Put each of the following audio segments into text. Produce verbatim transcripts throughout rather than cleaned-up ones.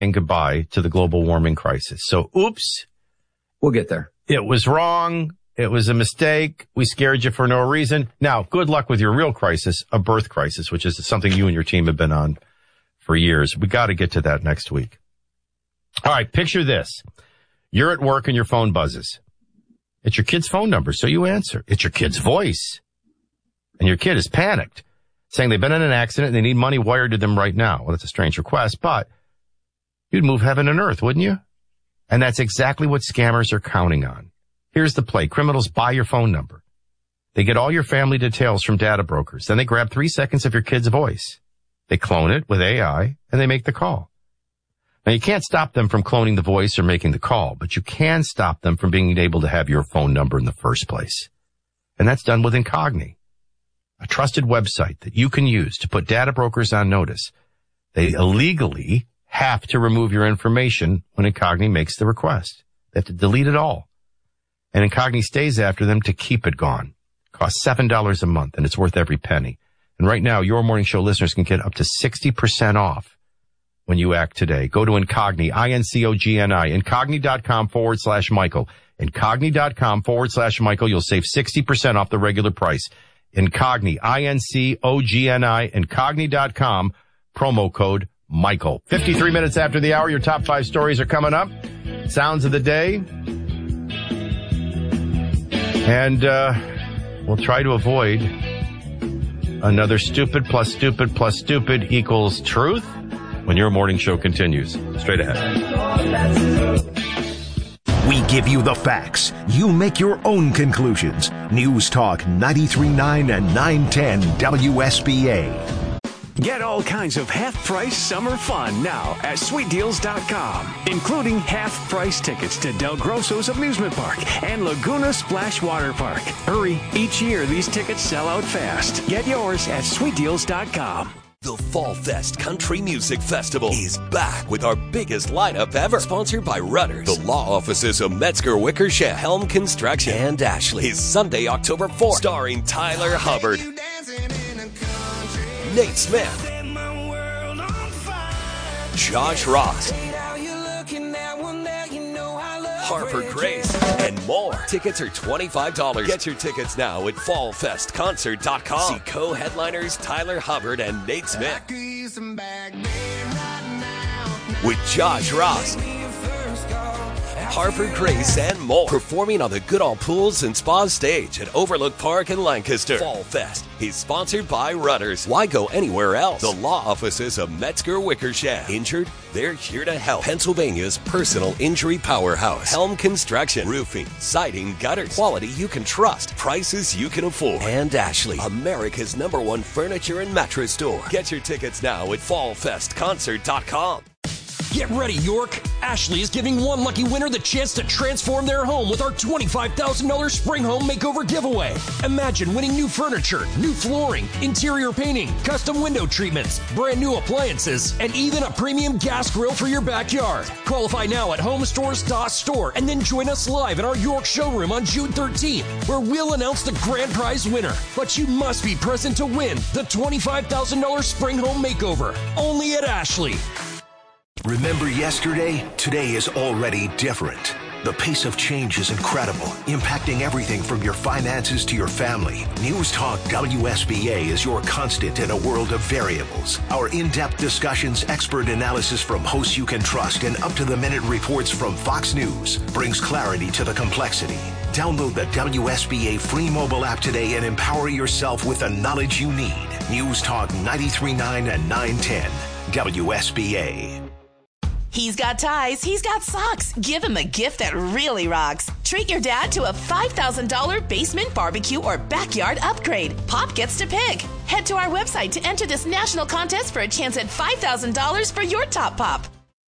and goodbye to the global warming crisis. So, oops. We'll get there. It was wrong. It was a mistake. We scared you for no reason. Now, good luck with your real crisis, a birth crisis, which is something you and your team have been on for years. We got to get to that next week. All right, picture this. You're at work and your phone buzzes. It's your kid's phone number, so you answer. It's your kid's voice. And your kid is panicked, saying they've been in an accident and they need money wired to them right now. Well, that's a strange request, but you'd move heaven and earth, wouldn't you? And that's exactly what scammers are counting on. Here's the play. Criminals buy your phone number. They get all your family details from data brokers. Then they grab three seconds of your kid's voice. They clone it with A I, and they make the call. Now, you can't stop them from cloning the voice or making the call, but you can stop them from being able to have your phone number in the first place. And that's done with Incogni, a trusted website that you can use to put data brokers on notice. They illegally have to remove your information when Incogni makes the request. They have to delete it all. And Incogni stays after them to keep it gone. It costs seven dollars a month, and it's worth every penny. And right now, Your Morning Show listeners can get up to sixty percent off when you act today. Go to Incogni, I N C O G N I, Incogni.com forward slash Michael. Incogni.com forward slash Michael. You'll save sixty percent off the regular price. Incogni, I N C O G N I, Incogni.com, promo code Michael. fifty-three minutes after the hour, your top five stories are coming up. Sounds of the day. And uh we'll try to avoid another stupid plus stupid plus stupid equals truth when Your Morning Show continues. Straight ahead. We give you the facts. You make your own conclusions. News Talk ninety-three point nine and nine ten W S B A. Get all kinds of half-price summer fun now at sweet deals dot com, including half-price tickets to Del Grosso's Amusement Park and Laguna Splash Water Park. Hurry, each year these tickets sell out fast. Get yours at sweet deals dot com. The Fall Fest Country Music Festival is back with our biggest lineup ever. Sponsored by Rudders, the law offices of Metzger Wickersham, Helm Construction, and Ashley. Is Sunday, October fourth, starring Tyler Hubbard, Nate Smith, Josh Ross, Harper Grace, and more. Tickets are twenty-five dollars. Get your tickets now at fall fest concert dot com. See co-headliners Tyler Hubbard and Nate Smith. With Josh Ross, Harper Grace, and more. Performing on the Goodall Pools and Spa stage at Overlook Park in Lancaster. Fall Fest is sponsored by Rudders. Why go anywhere else? The law offices of Metzger Wickersham. Injured? They're here to help. Pennsylvania's personal injury powerhouse. Helm Construction. Roofing, siding, gutters. Quality you can trust. Prices you can afford. And Ashley, America's number one furniture and mattress store. Get your tickets now at fall fest concert dot com. Get ready, York! Ashley is giving one lucky winner the chance to transform their home with our twenty-five thousand dollars Spring Home Makeover giveaway. Imagine winning new furniture, new flooring, interior painting, custom window treatments, brand new appliances, and even a premium gas grill for your backyard. Qualify now at home stores dot store and then join us live in our York showroom on June thirteenth, where we'll announce the grand prize winner. But you must be present to win the twenty-five thousand dollars Spring Home Makeover, only at Ashley. Remember yesterday? Today is already different. The pace of change is incredible, impacting everything from your finances to your family. News Talk W S B A is your constant in a world of variables. Our in-depth discussions, expert analysis from hosts you can trust, and up-to-the-minute reports from Fox News brings clarity to the complexity. Download the W S B A free mobile app today and empower yourself with the knowledge you need. News Talk ninety-three point nine and nine ten W S B A. He's got ties, he's got socks. Give him a gift that really rocks. Treat your dad to a five thousand dollars basement barbecue or backyard upgrade. Pop gets to pick. Head to our website to enter this national contest for a chance at five thousand dollars for your top pop.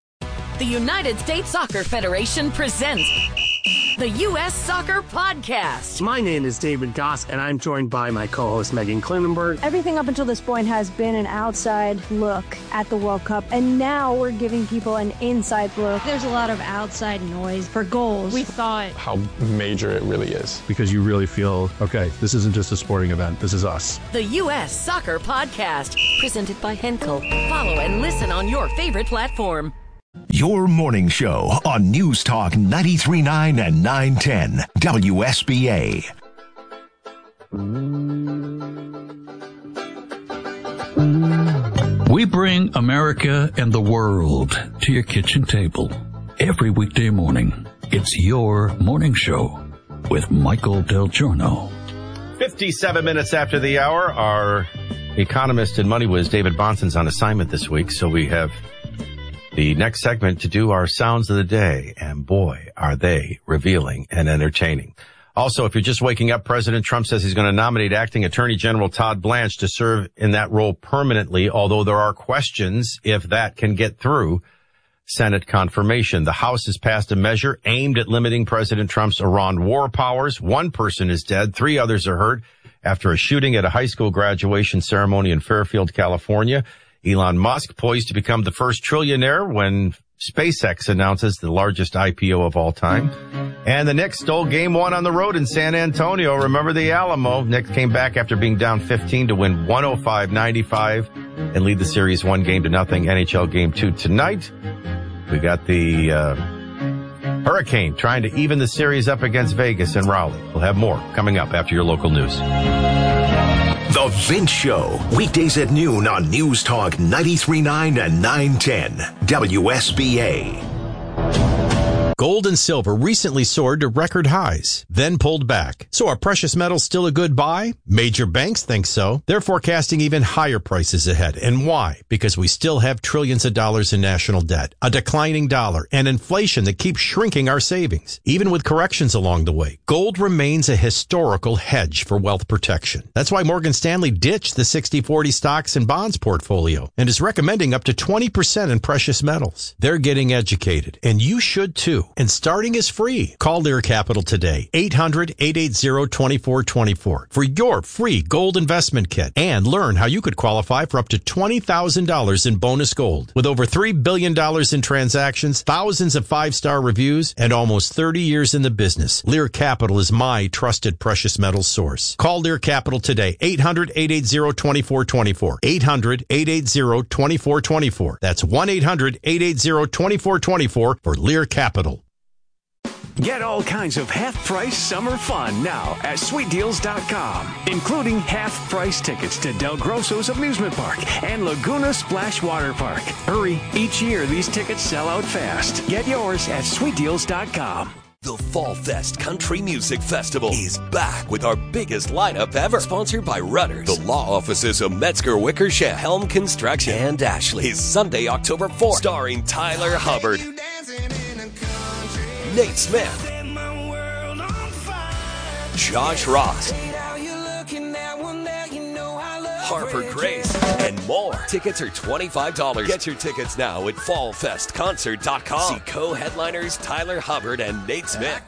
The United States Soccer Federation presents the U S Soccer Podcast. My name is David Goss, and I'm joined by my co-host Megan Klinenberg. Everything up until this point has been an outside look at the World Cup, and now we're giving people an inside look. There's a lot of outside noise for goals. We thought how major it really is. Because you really feel, okay, this isn't just a sporting event, this is us. The U S Soccer Podcast, presented by Henkel. Follow and listen on your favorite platform. Your morning show on News Talk ninety-three point nine and nine ten W S B A. We bring America and the world to your kitchen table every weekday morning. It's your morning show with Michael Del Giorno. fifty-seven minutes after the hour, our economist and money whiz David Bonson's on assignment this week, so we have the next segment to do our sounds of the day, and boy, are they revealing and entertaining. Also, if you're just waking up, President Trump says he's going to nominate acting Attorney General Todd Blanche to serve in that role permanently, although there are questions if that can get through Senate confirmation. The House has passed a measure aimed at limiting President Trump's Iran war powers. One person is dead. Three others are hurt after a shooting at a high school graduation ceremony in Fairfield, California. Elon Musk poised to become the first trillionaire when SpaceX announces the largest I P O of all time. And the Knicks stole game one on the road in San Antonio. Remember the Alamo. Knicks came back after being down fifteen to win one oh five ninety-five and lead the series one game to nothing. N H L game two tonight. We got the uh, Hurricane trying to even the series up against Vegas and Raleigh. We'll have more coming up after your local news. The Vince Show, weekdays at noon on News Talk ninety-three point nine and nine ten W S B A. Gold and silver recently soared to record highs, then pulled back. So are precious metals still a good buy? Major banks think so. They're forecasting even higher prices ahead. And why? Because we still have trillions of dollars in national debt, a declining dollar, and inflation that keeps shrinking our savings. Even with corrections along the way, gold remains a historical hedge for wealth protection. That's why Morgan Stanley ditched the sixty forty stocks and bonds portfolio and is recommending up to twenty percent in precious metals. They're getting educated, and you should too. And starting is free. Call Lear Capital today, eight hundred, eight eight zero, two four two four for your free gold investment kit and learn how you could qualify for up to twenty thousand dollars in bonus gold. With over three billion dollars in transactions, thousands of five-star reviews, and almost thirty years in the business, Lear Capital is my trusted precious metals source. Call Lear Capital today, eight hundred, eight eight zero, two four two four, eight hundred, eight eight zero, two four two four. That's one eight hundred, eight eight zero, two four two four for Lear Capital. Get all kinds of half-price summer fun now at sweet deals dot com, including half-price tickets to Del Grosso's Amusement Park and Laguna Splash Water Park. Hurry, each year these tickets sell out fast. Get yours at sweet deals dot com. The Fall Fest Country Music Festival is back with our biggest lineup ever. Sponsored by Rudders, the law offices of Metzger Wickersham, Helm Construction, and Ashley. Is Sunday, October fourth, starring Tyler Hubbard, Nate Smith, Josh Ross, Harper Grace, and more. Tickets are twenty-five dollars. Get your tickets now at fall fest concert dot com. See co-headliners Tyler Hubbard and Nate Smith.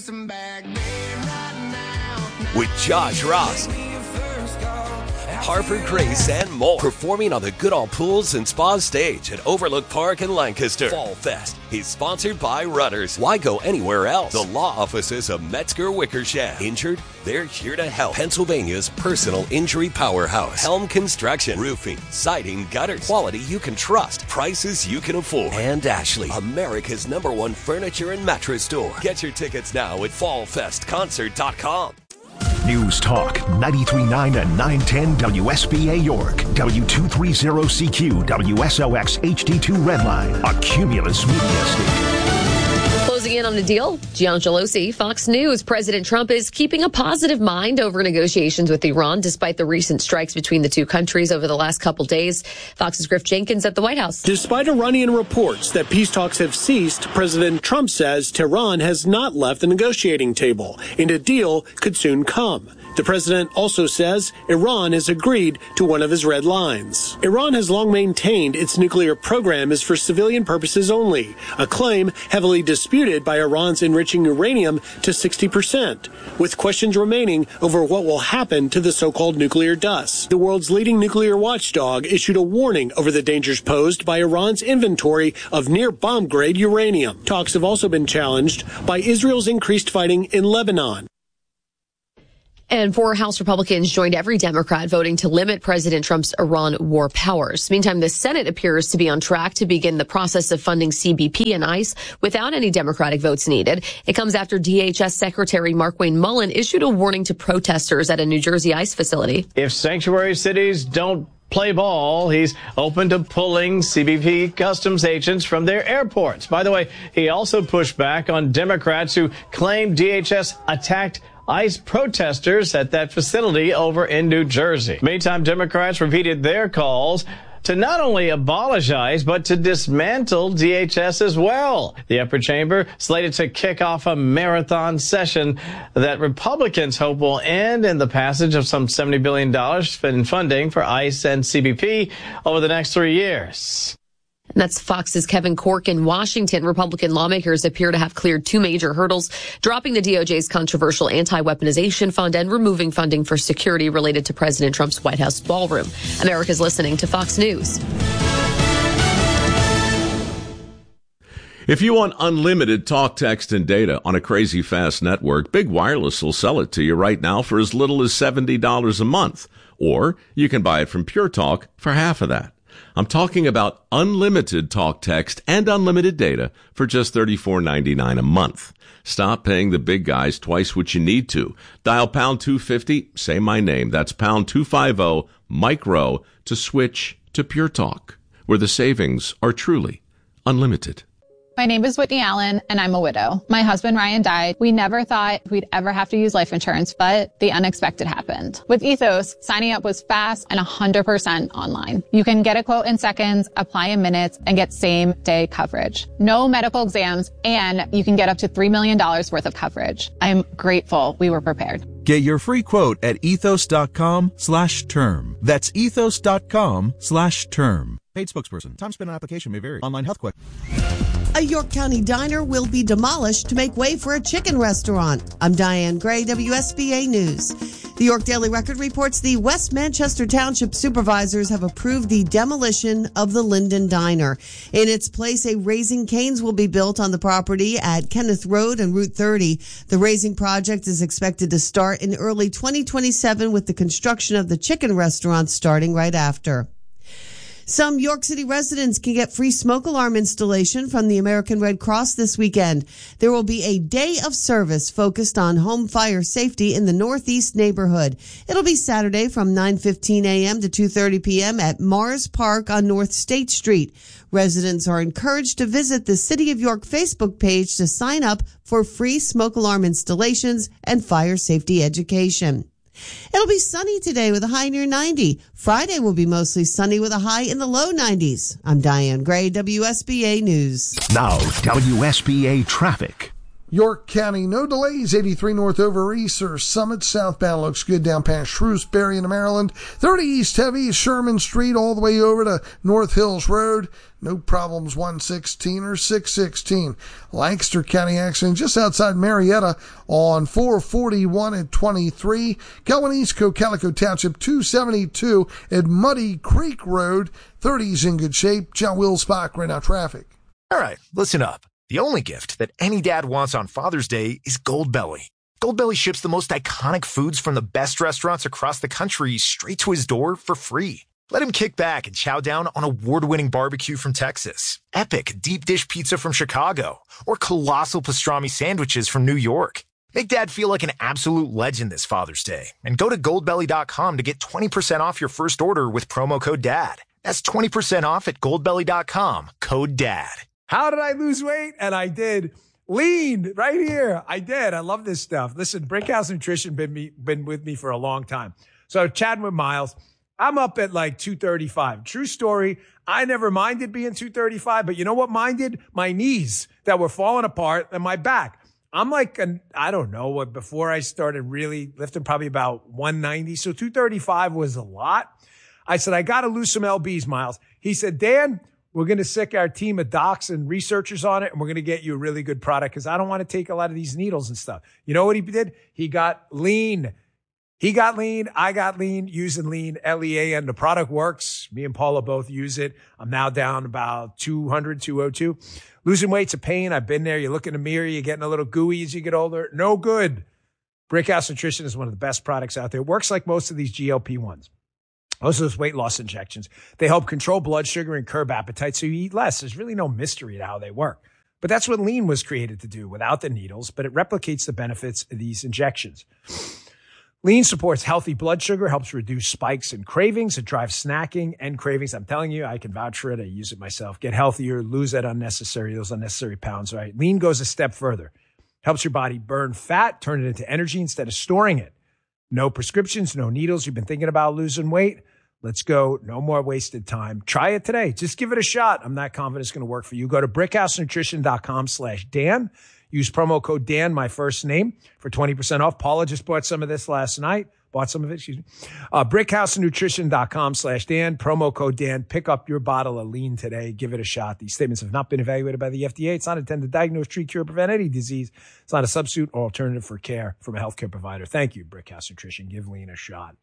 With Josh Ross, Harper Grace, and more. Performing on the Goodall Pools and Spa stage at Overlook Park in Lancaster. Fall Fest is sponsored by Rudders. Why go anywhere else? The law offices of Metzger Wickersham. Injured? They're here to help. Pennsylvania's personal injury powerhouse. Helm Construction. Roofing, siding, gutters. Quality you can trust. Prices you can afford. And Ashley, America's number one furniture and mattress store. Get your tickets now at fall fest concert dot com. News Talk ninety-three point nine and nine ten W S B A York, W two thirty C Q, W S O X H D two Redline, a Cumulus Media Station. Closing in on the deal, Gian Gelosi, Fox News. President Trump is keeping a positive mind over negotiations with Iran, despite the recent strikes between the two countries over the last couple days. Fox's Griff Jenkins at the White House. Despite Iranian reports that peace talks have ceased, President Trump says Tehran has not left the negotiating table, and a deal could soon come. The president also says Iran has agreed to one of his red lines. Iran has long maintained its nuclear program is for civilian purposes only, a claim heavily disputed by Iran's enriching uranium to sixty percent, with questions remaining over what will happen to the so-called nuclear dust. The world's leading nuclear watchdog issued a warning over the dangers posed by Iran's inventory of near-bomb-grade uranium. Talks have also been challenged by Israel's increased fighting in Lebanon. And four House Republicans joined every Democrat voting to limit President Trump's Iran war powers. Meantime, the Senate appears to be on track to begin the process of funding C B P and ICE without any Democratic votes needed. It comes after D H S Secretary Markwayne Mullin issued a warning to protesters at a New Jersey ICE facility. If sanctuary cities don't play ball, he's open to pulling C B P customs agents from their airports. By the way, he also pushed back on Democrats who claim D H S attacked ICE protesters at that facility over in New Jersey. Meantime, Democrats repeated their calls to not only abolish ICE, but to dismantle D H S as well. The upper chamber slated to kick off a marathon session that Republicans hope will end in the passage of some seventy billion dollars in funding for ICE and C B P over the next three years. And that's Fox's Kevin Corke in Washington. Republican lawmakers appear to have cleared two major hurdles, dropping the D O J's controversial anti-weaponization fund and removing funding for security related to President Trump's White House ballroom. America's listening to Fox News. If you want unlimited talk, text, and data on a crazy fast network, Big Wireless will sell it to you right now for as little as seventy dollars a month. Or you can buy it from Pure Talk for half of that. I'm talking about unlimited talk, text, and unlimited data for just thirty-four ninety-nine a month. Stop paying the big guys twice what you need to. Dial pound two fifty, say my name. That's pound two fifty, micro, to switch to Pure Talk, where the savings are truly unlimited. My name is Whitney Allen, and I'm a widow. My husband, Ryan, died. We never thought we'd ever have to use life insurance, but the unexpected happened. With Ethos, signing up was fast and one hundred percent online. You can get a quote in seconds, apply in minutes, and get same-day coverage. No medical exams, and you can get up to three million dollars worth of coverage. I'm grateful we were prepared. Get your free quote at ethos.com slash term. That's ethos.com slash term. Paid spokesperson. Time spent on application may vary. Online health question. A York County diner will be demolished to make way for a chicken restaurant. I'm Diane Gray, W S B A News. The York Daily Record reports the West Manchester Township supervisors have approved the demolition of the Linden Diner. In its place, a Raising Cane's will be built on the property at Kenneth Road and Route thirty. The Raising project is expected to start in early twenty twenty-seven, with the construction of the chicken restaurant starting right after. Some York City residents can get free smoke alarm installation from the American Red Cross this weekend. There will be a day of service focused on home fire safety in the Northeast neighborhood. It'll be Saturday from nine fifteen a.m. to two thirty p.m. at Mars Park on North State Street. Residents are encouraged to visit the City of York Facebook page to sign up for free smoke alarm installations and fire safety education. It'll be sunny today with a high near ninety. Friday will be mostly sunny with a high in the low nineties. I'm Diane Gray, W S B A News. Now, W S B A traffic. York County, no delays. eighty-three north over East or Summit southbound looks good down past Shrewsbury into Maryland. thirty east heavy Sherman Street all the way over to North Hills Road. No problems one sixteen or six sixteen. Lancaster County accident just outside Marietta on four forty-one at twenty-three. Kelwin East Cocalico Township two seventy-two at Muddy Creek Road. thirty's in good shape. John Wills-Bach right now traffic. All right, listen up. The only gift that any dad wants on Father's Day is Goldbelly. Goldbelly ships the most iconic foods from the best restaurants across the country straight to his door for free. Let him kick back and chow down on award-winning barbecue from Texas, epic deep dish pizza from Chicago, or colossal pastrami sandwiches from New York. Make Dad feel like an absolute legend this Father's Day and go to goldbelly dot com to get twenty percent off your first order with promo code DAD. That's twenty percent off at goldbelly dot com, code DAD. How did I lose weight? And I did. Lean right here. I did. I love this stuff. Listen, Brinkhouse Nutrition been me, been with me for a long time. So chatting with Miles, I'm up at like two thirty-five. True story. I never minded being two thirty-five, but you know what minded? My knees that were falling apart and my back. I'm like, an, I don't know what, before I started really lifting, probably about one ninety. So two thirty-five was a lot. I said, I got to lose some L Bs, Miles. He said, Dan, we're going to sick our team of docs and researchers on it, and we're going to get you a really good product because I don't want to take a lot of these needles and stuff. You know what he did? He got lean. He got lean. I got lean using lean, L E A N. The product works. Me and Paula both use it. I'm now down about two hundred, two oh two. Losing weight's a pain. I've been there. You look in the mirror. You're getting a little gooey as you get older. No good. Brickhouse Nutrition is one of the best products out there. It works like most of these G L P ones. Most of those weight loss injections. They help control blood sugar and curb appetite so you eat less. There's really no mystery to how they work. But that's what Lean was created to do without the needles, but it replicates the benefits of these injections. Lean supports healthy blood sugar, helps reduce spikes and cravings. It drives snacking and cravings. I'm telling you, I can vouch for it. I use it myself. Get healthier, lose that unnecessary, those unnecessary pounds, right? Lean goes a step further. Helps your body burn fat, turn it into energy instead of storing it. No prescriptions, no needles. You've been thinking about losing weight? Let's go. No more wasted time. Try it today. Just give it a shot. I'm not confident it's going to work for you. Go to brickhousenutrition.com slash Dan. Use promo code Dan, my first name, for twenty percent off. Paula just bought some of this last night. Bought some of it, excuse me. Uh, brickhousenutrition.com slash Dan. Promo code Dan. Pick up your bottle of Lean today. Give it a shot. These statements have not been evaluated by the F D A. It's not intended to diagnose, treat, cure, or prevent any disease. It's not a substitute or alternative for care from a healthcare provider. Thank you, Brickhouse Nutrition. Give Lean a shot.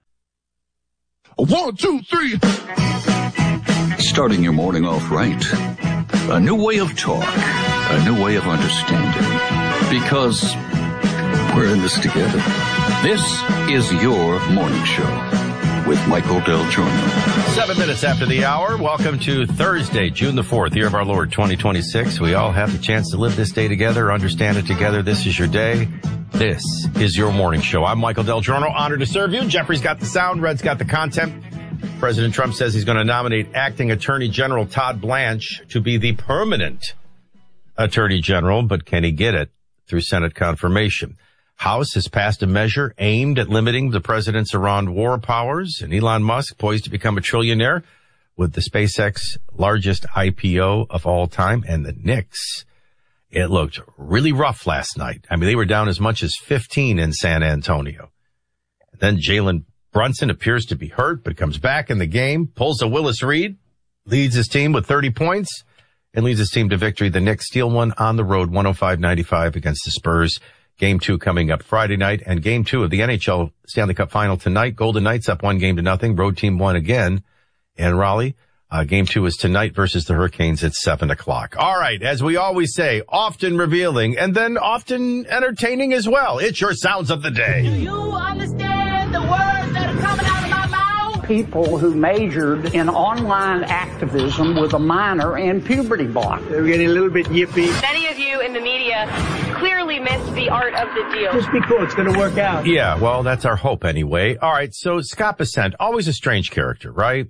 One, two, three. Starting your morning off right. A new way of talk. A new way of understanding. Because we're in this together. This is your morning show with Michael Del Giorno. Seven minutes after the hour. Welcome to Thursday, June the fourth, year of our Lord, twenty twenty-six. We all have the chance to live this day together, understand it together. This is your day. This is your morning show. I'm Michael Del Giorno, honored to serve you. Jeffrey's got the sound. Red's got the content. President Trump says he's going to nominate acting Attorney General Todd Blanche to be the permanent Attorney General, but can he get it through Senate confirmation? House has passed a measure aimed at limiting the president's Iran war powers, and Elon Musk poised to become a trillionaire with the SpaceX largest I P O of all time, and the Knicks. It looked really rough last night. I mean, they were down as much as fifteen in San Antonio. Then Jalen Brunson appears to be hurt, but comes back in the game, pulls a Willis Reed, leads his team with thirty points, and leads his team to victory. The Knicks steal one on the road, one oh five ninety-five against the Spurs. Game two coming up Friday night, and game two of the N H L Stanley Cup Final tonight. Golden Knights up one game to nothing. Road team won again in Raleigh. Uh, game two is tonight versus the Hurricanes at seven o'clock. All right, as we always say, often revealing and then often entertaining as well. It's your sounds of the day. Do you understand the words that are coming out of my mouth? People who majored in online activism with a minor in puberty block. They're getting a little bit yippy. Many of you in the media clearly missed the art of the deal. Just be cool. It's going to work out. Yeah, well, that's our hope anyway. All right, so Scott Bessent, always a strange character, right?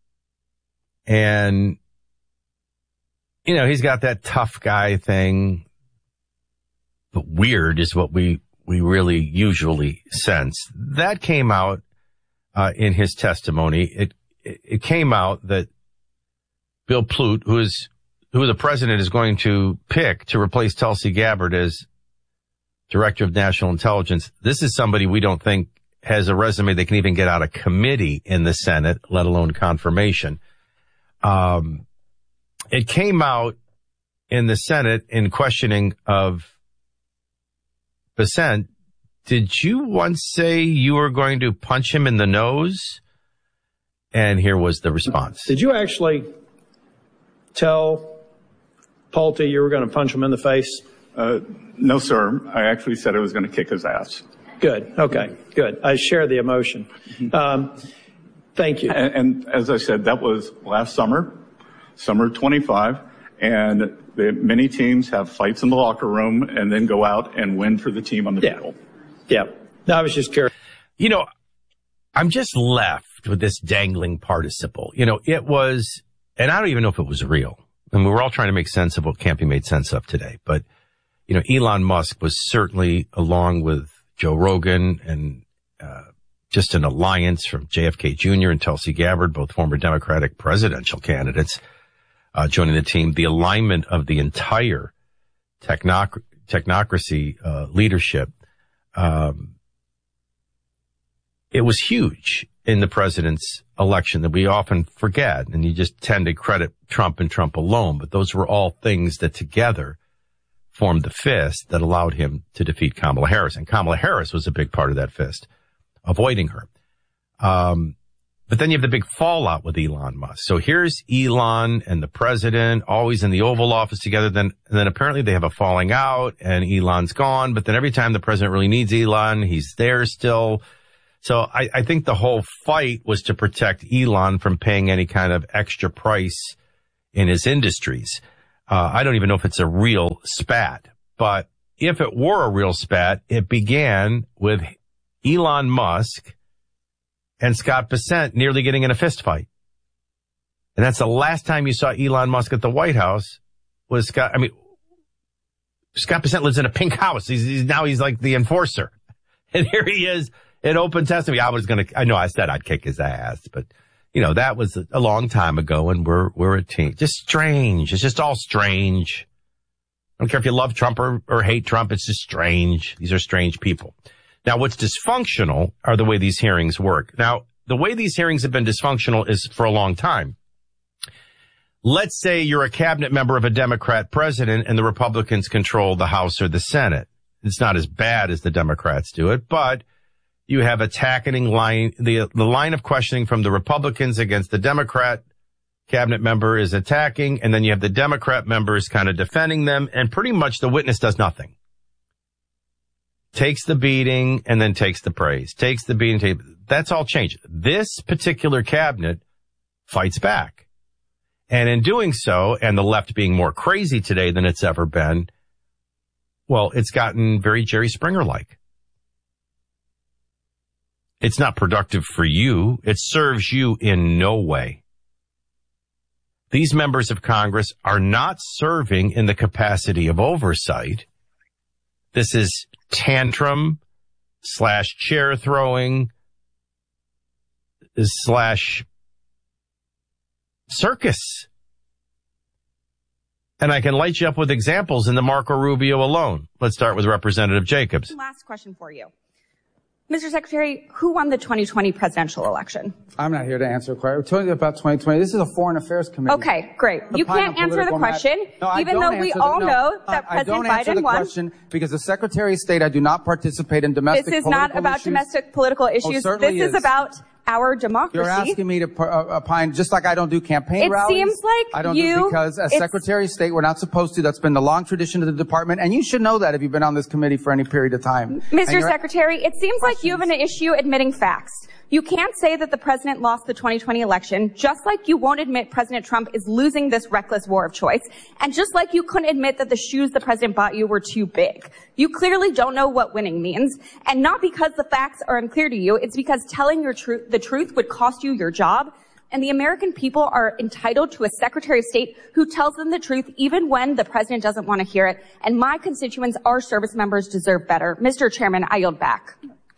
And, you know, he's got that tough guy thing, but weird is what we, we really usually sense. That came out, uh, in his testimony. It, it, it came out that Bill Plute, who is, who the president is going to pick to replace Tulsi Gabbard as Director of National Intelligence, this is somebody we don't think has a resume that can even get out of committee in the Senate, let alone confirmation. Um, it came out in the Senate in questioning of Bessent. Did you once say you were going to punch him in the nose? And here was the response. Did you actually tell Pulte you were going to punch him in the face? Uh, no, sir. I actually said I was going to kick his ass. Good. Okay. Good. I share the emotion. Um, Thank you. And, and as I said, that was last summer, summer twenty-five, and the, many teams have fights in the locker room and then go out and win for the team on the yeah. field. Yeah. No, I was just curious. You know, I'm just left with this dangling participle. You know, it was, and I don't even know if it was real. And we were all trying to make sense of what can't be made sense of today. But, you know, Elon Musk was certainly, along with Joe Rogan and, uh, just an alliance from J F K Junior and Tulsi Gabbard, both former Democratic presidential candidates, uh, joining the team. The alignment of the entire technoc- technocracy, uh, leadership, um, it was huge in the president's election that we often forget. And you just tend to credit Trump and Trump alone. But those were all things that together formed the fist that allowed him to defeat Kamala Harris. And Kamala Harris was a big part of that fist, avoiding her. Um, But then you have the big fallout with Elon Musk. So here's Elon and the president always in the Oval Office together. Then, and then apparently they have a falling out and Elon's gone. But then every time the president really needs Elon, he's there still. So I, I think the whole fight was to protect Elon from paying any kind of extra price in his industries. Uh, I don't even know if it's a real spat, but if it were a real spat, it began with Elon Musk and Scott Bessent nearly getting in a fist fight. And that's the last time you saw Elon Musk at the White House was Scott. I mean, Scott Bessent lives in a pink house. He's, he's now he's like the enforcer. And here he is in open sesame. I was going to, I know I said I'd kick his ass, but you know, that was a long time ago and we're, we're a team. Just strange. It's just all strange. I don't care if you love Trump or, or hate Trump. It's just strange. These are strange people. Now, what's dysfunctional are the way these hearings work. Now, the way these hearings have been dysfunctional is for a long time. Let's say you're a cabinet member of a Democrat president and the Republicans control the House or the Senate. It's not as bad as the Democrats do it, but you have attacking line, the, the line of questioning from the Republicans against the Democrat cabinet member is attacking, and then you have the Democrat members kind of defending them, and pretty much the witness does nothing. Takes the beating and then takes the praise. Takes the beating. Take, that's all changed. This particular cabinet fights back. And in doing so, and the left being more crazy today than it's ever been, well, it's gotten very Jerry Springer-like. It's not productive for you. It serves you in no way. These members of Congress are not serving in the capacity of oversight. This is tantrum slash chair throwing slash circus. And I can light you up with examples in the Marco Rubio alone. Let's start with Representative Jacobs. Last question for you. Mister Secretary, who won the twenty twenty presidential election? I'm not here to answer a question. We're talking about twenty twenty. This is a foreign affairs committee. Okay, great. You can't answer the question, no, even though we all the, no, know that I, President I don't answer Biden the won. Question because the Secretary of State, I do not participate in domestic This is political not about issues. domestic political issues. Oh, this is, is about our democracy. You're asking me to uh, opine just like I don't do campaign it rallies. It seems like I don't you, do because as Secretary of State, we're not supposed to. That's been the long tradition of the department, and you should know that if you've been on this committee for any period of time. Mister Secretary, it seems questions. like you have an issue admitting facts. You can't say that the president lost the twenty twenty election, just like you won't admit President Trump is losing this reckless war of choice, and just like you couldn't admit that the shoes the president bought you were too big. You clearly don't know what winning means, and not because the facts are unclear to you, it's because telling your truth, the truth would cost you your job, and the American people are entitled to a Secretary of State who tells them the truth even when the president doesn't want to hear it, and my constituents, our service members, deserve better. Mister Chairman, I yield back.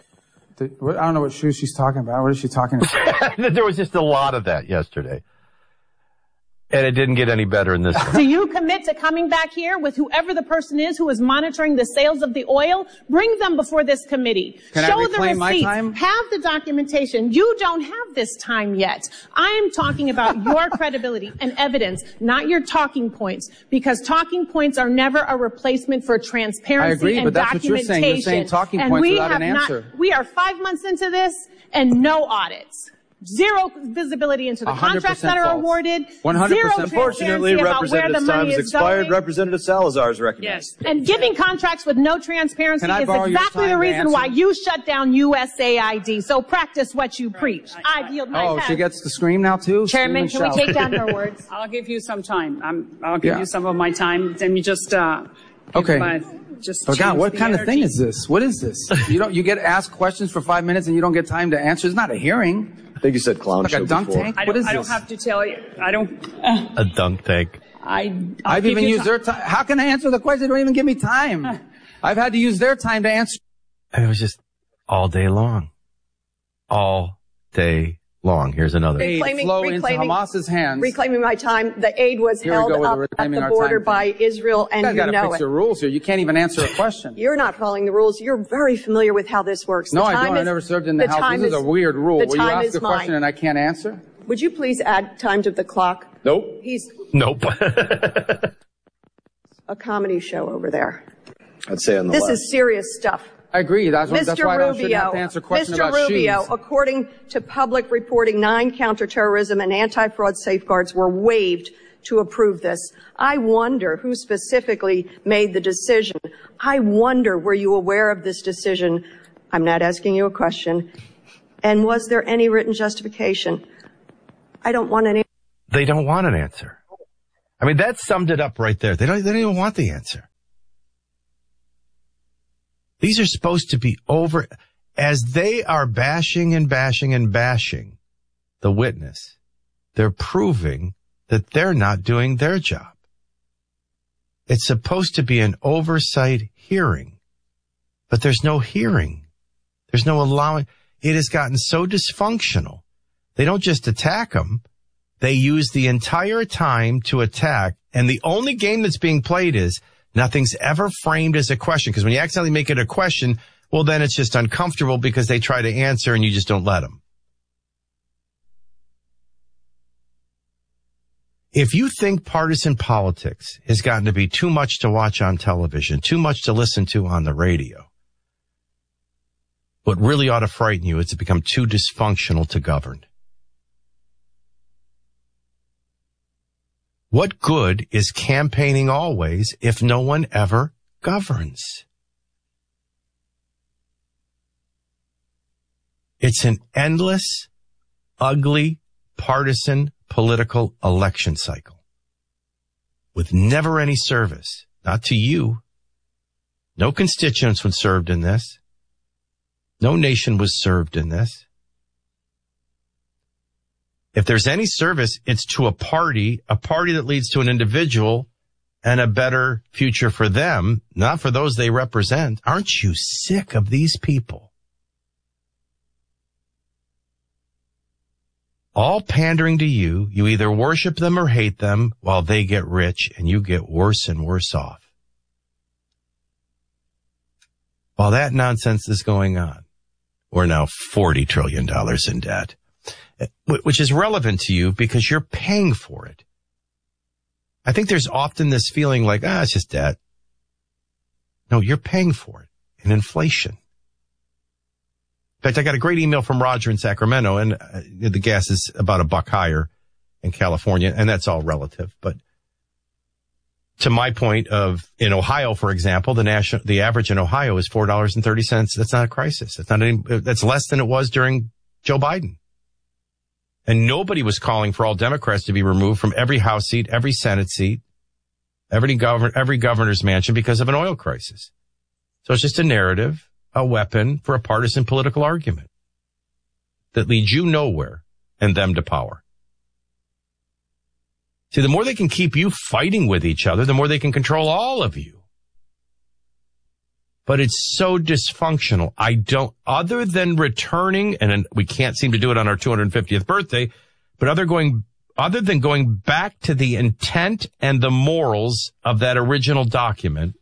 I don't know what shoes she's talking about. What is she talking about? There was just a lot of that yesterday. And it didn't get any better in this one. Do you commit to coming back here with whoever the person is who is monitoring the sales of the oil? Bring them before this committee. Can Show I the reclaim receipts. my time? Have the documentation. You don't have this time yet. I am talking about your credibility and evidence, not your talking points, because talking points are never a replacement for transparency I agree, and but that's documentation. what you're saying. You're saying talking and points we without have an answer. Not, we are five months into this and no audits. Zero visibility into the contracts that are false. awarded. one hundred percent. Zero Unfortunately, Representative time has expired. Going. Representative Salazar is recognized. Yes. And giving contracts with no transparency is exactly the reason why you shut down U S A I D. So practice what you preach. I yield my Oh, head. she gets to scream now too? Chairman, can we take down her words? I'll give you some time. I'm, I'll give Yeah. you some of my time. Then you just, uh, Okay. my, just Oh God, what the kind energy. of thing is this? What is this? You don't, you get asked questions for five minutes and you don't get time to answer. It's not a hearing. I think you said clown like show a dunk before. tank? I What don't, is I don't this? have to tell you. I don't. Uh, A dunk tank. I. I'll I've give even you used ti- their time. How can I answer the question? They don't even give me time. I've had to use their time to answer. And it was just all day long. All day long. Here's another. Aid Reclaiming- flow into reclaiming- Hamas's hands. Reclaiming my time. The aid was Here we held go with up the at reclaiming the our border time by Israel, and you you guys got to know fix it. your rules here. You can't even answer a question. You're not following the rules. You're very familiar with how this works. The No, I time don't. I is- never served in the, House. time This is, a weird rule the where you time ask is a question mine. and I can't answer. Would you please add time to the clock? Nope. He's Nope. a comedy show over there. I'd say on the This left. is serious stuff. I agree. That's, what, that's Mister why I don't, shouldn't Rubio, have to answer questions Mister about Rubio, shoes. according to public reporting, nine counterterrorism and anti-fraud safeguards were waived to approve this. I wonder who specifically made the decision. I wonder, were you aware of this decision? I'm not asking you a question. And was there any written justification? I don't want any. They don't want an answer. I mean, that summed it up right there. They don't, they don't even want the answer. These are supposed to be over, as they are bashing and bashing and bashing the witness, they're proving that they're not doing their job. It's supposed to be an oversight hearing, but there's no hearing. There's no allowing. It has gotten so dysfunctional. They don't just attack them. They use the entire time to attack. And the only game that's being played is nothing's ever framed as a question. Because when you accidentally make it a question, well, then it's just uncomfortable because they try to answer and you just don't let them. If you think partisan politics has gotten to be too much to watch on television, too much to listen to on the radio, what really ought to frighten you is to become too dysfunctional to govern. What good is campaigning always if no one ever governs? It's an endless, ugly, partisan political election cycle with never any service, not to you. No constituents was served in this. No nation was served in this. If there's any service, it's to a party, a party that leads to an individual and a better future for them, not for those they represent. Aren't you sick of these people? All pandering to you. You either worship them or hate them while they get rich and you get worse and worse off. While that nonsense is going on, we're now forty trillion dollars in debt, which is relevant to you because you're paying for it. I think there's often this feeling like, ah, it's just debt. No, you're paying for it in inflation. In fact, I got a great email from Roger in Sacramento, and uh, the gas is about a buck higher in California, and that's all relative. But to my point of, in Ohio, for example, the national, the average in Ohio is four dollars and thirty cents. That's not a crisis. That's not any, that's less than it was during Joe Biden. And nobody was calling for all Democrats to be removed from every House seat, every Senate seat, every governor, every governor's mansion because of an oil crisis. So it's just a narrative, a weapon for a partisan political argument that leads you nowhere and them to power. See, the more they can keep you fighting with each other, the more they can control all of you. But it's so dysfunctional. I don't, other than returning, and we can't seem to do it on our two hundred fiftieth birthday, but other going, other than going back to the intent and the morals of that original document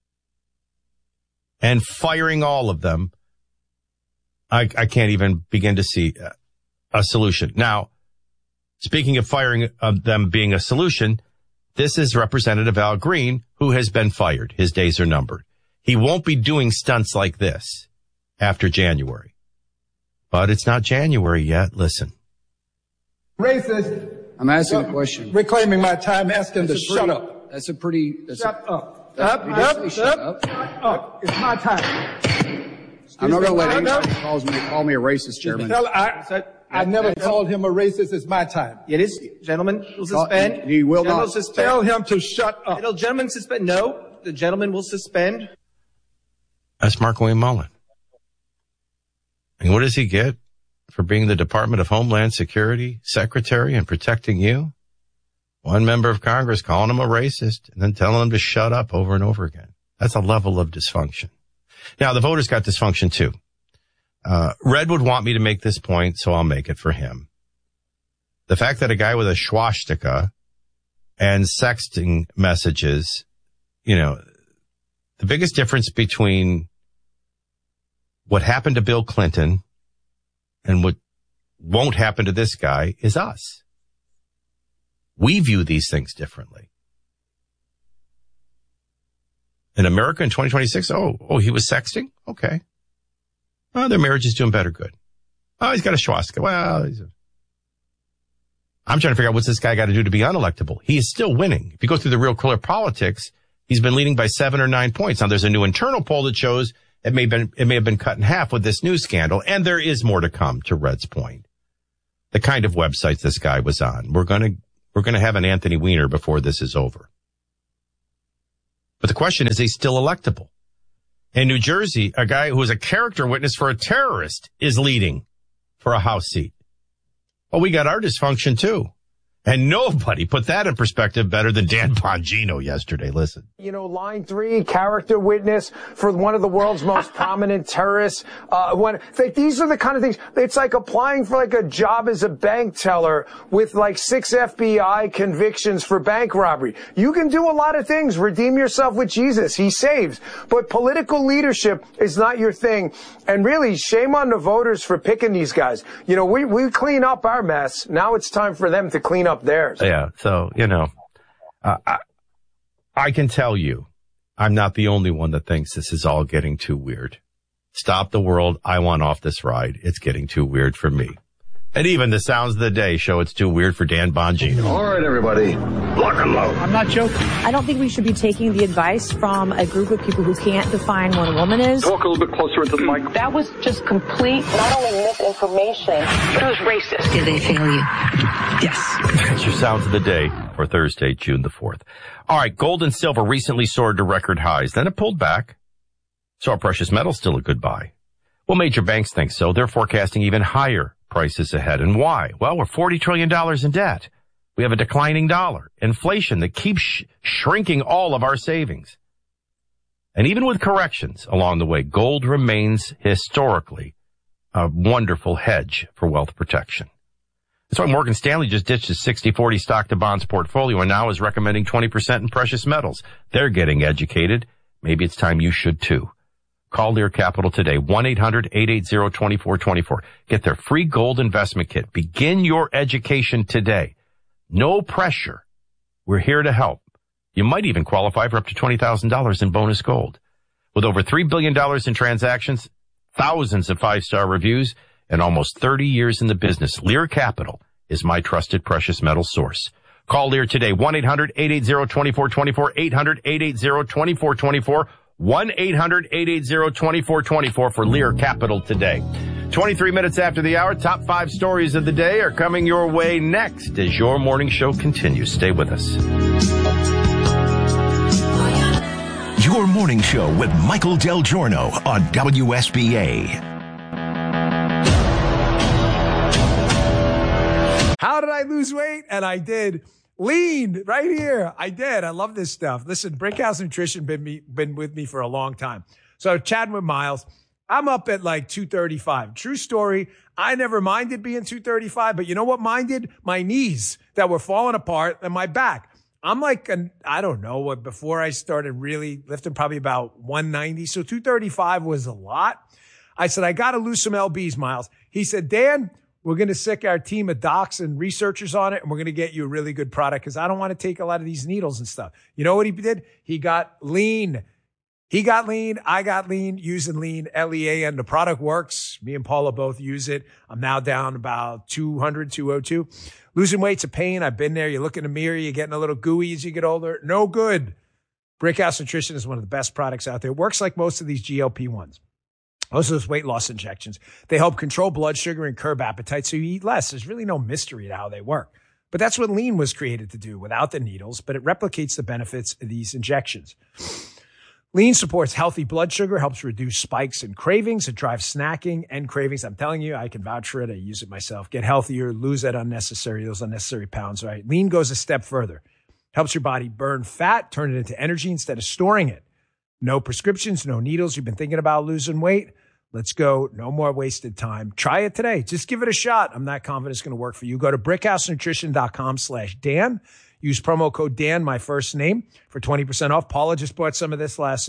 and firing all of them, I, I can't even begin to see a solution. Now, speaking of firing of them being a solution, this is Representative Al Green, who has been fired. His days are numbered. He won't be doing stunts like this after January. But it's not January yet. Listen. Racist. I'm asking a question. Reclaiming my time, asking to That's a shut pretty, up. That's a pretty... That's Shut a, up. That's Up, a, up, up, shut up, up. shut up. It's my time. I'm not going to let Excuse me. anybody calls me, call me a racist, Chairman. Tell, I, I never called him a racist. It's my time. It is, gentlemen will suspend. He will Gentlemen not. Suspend. Tell him to shut up. It'll, gentlemen suspend. No, the gentleman will suspend. That's Mark William Mullen. And what does he get for being the Department of Homeland Security Secretary and protecting you? One member of Congress calling him a racist and then telling him to shut up over and over again. That's a level of dysfunction. Now, the voters got dysfunction too. Uh, Red would want me to make this point, so I'll make it for him. The fact that a guy with a swastika and sexting messages, you know, the biggest difference between what happened to Bill Clinton and what won't happen to this guy is us. We view these things differently. in America in twenty twenty-six? Oh, oh, he was sexting? Okay. Oh, their marriage is doing better. Good. Oh, he's got a swastika. Well, he's a... I'm trying to figure out what's this guy got to do to be unelectable. He is still winning. If you go through the real clear politics, he's been leading by seven or nine points. Now, there's a new internal poll that shows it may have been, it may have been cut in half with this news scandal, and there is more to come, to Red's point. The kind of websites this guy was on. We're going to, we're going to have an Anthony Weiner before this is over. But the question is, he's still electable. In New Jersey, a guy who was a character witness for a terrorist is leading for a House seat. Well, we got our dysfunction too. And nobody put that in perspective better than Dan Bongino yesterday. Listen. You know, line three, character witness for one of the world's most prominent terrorists. Uh, when, like, these are the kind of things, it's like applying for like a job as a bank teller with like six F B I convictions for bank robbery. You can do a lot of things. Redeem yourself with Jesus. He saves. But political leadership is not your thing. And really, shame on the voters for picking these guys. You know, we, we clean up our mess. Now it's time for them to clean up up theirs. Yeah. So, you know, uh, I, I can tell you, I'm not the only one that thinks this is all getting too weird. Stop the world. I want off this ride. It's getting too weird for me. And even the sounds of the day show it's too weird for Dan Bongino. All right, everybody. Lock and load. I'm not joking. I don't think we should be taking the advice from a group of people who can't define what a woman is. Talk a little bit closer into the mic. That was just complete, not only misinformation, but it was racist. Did they fail you? Yes. That's your sounds of the day for Thursday, June the fourth. All right, gold and silver recently soared to record highs. Then it pulled back. So our precious metal's still a good buy. Well, major banks think so. They're forecasting even higher prices ahead. And why? Well, we're forty trillion dollars in debt. We have a declining dollar, inflation that keeps sh- shrinking all of our savings. And even with corrections along the way, gold remains historically a wonderful hedge for wealth protection. That's why Morgan Stanley just ditched his sixty forty stock to bonds portfolio and now is recommending twenty percent in precious metals. They're getting educated. Maybe it's time you should too. Call Lear Capital today, one eight hundred eight eight zero two four two four. Get their free gold investment kit. Begin your education today. No pressure. We're here to help. You might even qualify for up to twenty thousand dollars in bonus gold. With over three billion dollars in transactions, thousands of five-star reviews, and almost thirty years in the business, Lear Capital is my trusted precious metal source. Call Lear today, one eight hundred eight eight zero two four two four, eight hundred eight eight zero two four two four, one eight hundred eight eight zero two four two four for Lear Capital today. twenty-three minutes after the hour, top five stories of the day are coming your way next as your morning show continues. Stay with us. Your morning show with Michael Del Giorno on W S B A. How did I lose weight? And I did. Lean right here. I did. I love this stuff. Listen, Brickhouse Nutrition been me, been with me for a long time. So chatting with Miles, I'm up at like two thirty-five. True story. I never minded being two thirty-five, but you know what minded? My knees that were falling apart and my back. I'm like, an, I don't know what, before I started really lifting, probably about one ninety. So two thirty-five was a lot. I said, I got to lose some L Bs, Miles. He said, Dan, we're going to sick our team of docs and researchers on it, and we're going to get you a really good product because I don't want to take a lot of these needles and stuff. You know what he did? He got lean. He got lean. I got lean using lean, L E A N. The product works. Me and Paula both use it. I'm now down about two hundred, two oh two. Losing weight's a pain. I've been there. You look in the mirror, you're getting a little gooey as you get older. No good. Brickhouse Nutrition is one of the best products out there. It works like most of these G L P ones. Most of those weight loss injections. They help control blood sugar and curb appetite so you eat less. There's really no mystery to how they work. But that's what lean was created to do without the needles, but it replicates the benefits of these injections. Lean supports healthy blood sugar, helps reduce spikes and cravings. It drives snacking and cravings. I'm telling you, I can vouch for it. I use it myself. Get healthier, lose that unnecessary, those unnecessary pounds, right? Lean goes a step further. Helps your body burn fat, turn it into energy instead of storing it. No prescriptions, no needles. You've been thinking about losing weight? Let's go. No more wasted time. Try it today. Just give it a shot. I'm not confident it's going to work for you. Go to brickhousenutrition.com slash Dan. Use promo code Dan, my first name, for twenty percent off. Paula just bought some of this last night.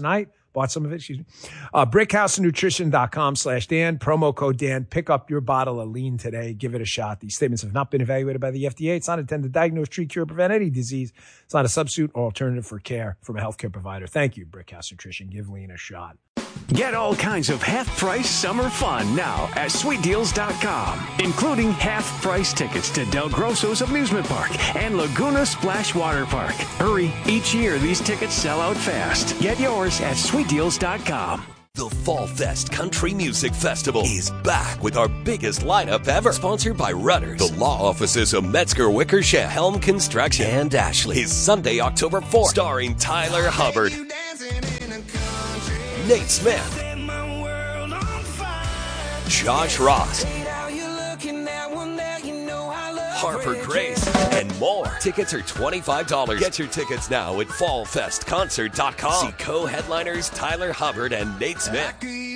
bought some of it. Excuse me. Uh, brickhousenutrition.com slash Dan, promo code Dan. Pick up your bottle of lean today. Give it a shot. These statements have not been evaluated by the F D A. It's not intended to diagnose, treat, cure, prevent any disease. It's not a substitute or alternative for care from a healthcare provider. Thank you, Brickhouse Nutrition. Give lean a shot. Get all kinds of half-price summer fun now at sweet deals dot com, including half-price tickets to Del Grosso's Amusement Park and Laguna Splash Water Park. Hurry, each year these tickets sell out fast. Get yours at sweet deals dot com. The Fall Fest Country Music Festival is back with our biggest lineup ever. Sponsored by Rudders, the law offices of Metzger Wickersham, Helm Construction, and Ashley. Is Sunday, October fourth, starring Tyler Hubbard, Nate Smith, Josh Ross, Harper Grace, and more. Tickets are twenty-five dollars. Get your tickets now at fall fest concert dot com. See co-headliners Tyler Hubbard and Nate Smith.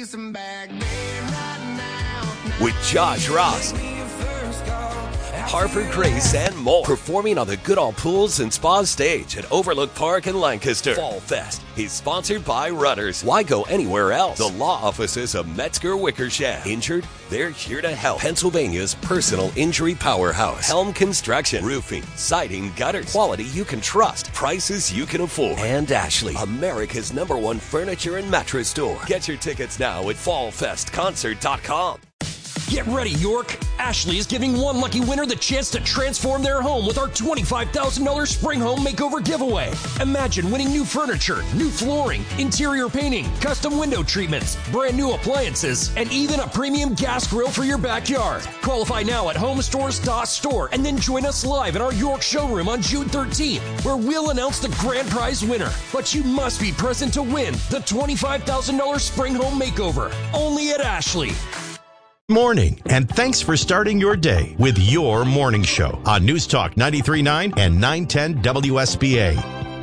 With Josh Ross, Harper Grace, and more. Performing on the Goodall Pools and Spa stage at Overlook Park in Lancaster. Fall Fest is sponsored by Rudders. Why go anywhere else? The law offices of Metzger Wickersham. Injured? They're here to help. Pennsylvania's personal injury powerhouse. Helm Construction. Roofing, siding, gutters. Quality you can trust. Prices you can afford. And Ashley, America's number one furniture and mattress store. Get your tickets now at fall fest concert dot com. Get ready, York! Ashley is giving one lucky winner the chance to transform their home with our twenty-five thousand dollars Spring Home Makeover giveaway. Imagine winning new furniture, new flooring, interior painting, custom window treatments, brand new appliances, and even a premium gas grill for your backyard. Qualify now at home stores dot store and then join us live in our York showroom on June thirteenth, where we'll announce the grand prize winner. But you must be present to win the twenty-five thousand dollars Spring Home Makeover, only at Ashley. Morning, and thanks for starting your day with your morning show on News Talk ninety-three point nine and nine ten W S B A.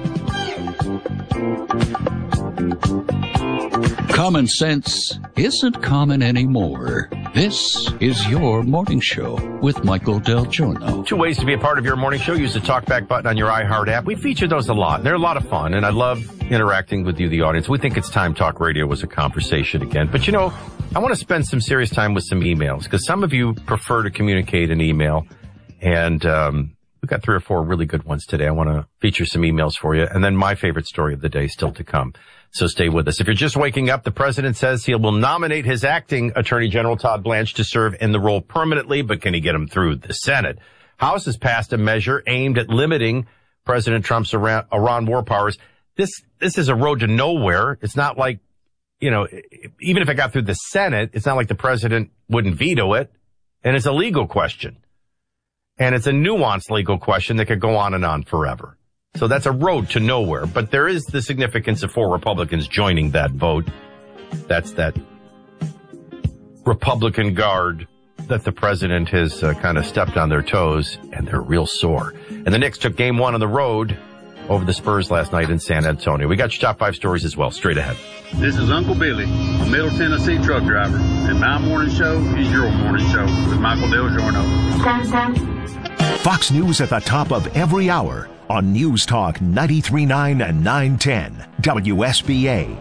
Common sense isn't common anymore. This is your morning show with Michael Del Giorno. Two ways to be a part of your morning show. Use the talkback button on your iHeart app. We feature those a lot. They're a lot of fun, and I love interacting with you, the audience. We think it's time talk radio was a conversation again. But, you know, I want to spend some serious time with some emails, because some of you prefer to communicate an email, and um, we've got three or four really good ones today. I want to feature some emails for you, and then my favorite story of the day still to come. So stay with us. If you're just waking up, the president says he will nominate his acting Attorney General Todd Blanche to serve in the role permanently, but can he get him through the Senate? House has passed a measure aimed at limiting President Trump's Iran, Iran war powers. This, this is a road to nowhere. It's not like, you know, even if it got through the Senate, it's not like the president wouldn't veto it. And it's a legal question. And it's a nuanced legal question that could go on and on forever. So that's a road to nowhere. But there is the significance of four Republicans joining that vote. That's that Republican guard that the president has uh, kind of stepped on their toes, and they're real sore. And the Knicks took game one on the road over the Spurs last night in San Antonio. We got your top five stories as well, straight ahead. This is Uncle Billy, a Middle Tennessee truck driver, and my morning show is your morning show with Michael Del Giorno. Fox News at the top of every hour on News Talk ninety-three point nine and nine ten W S B A.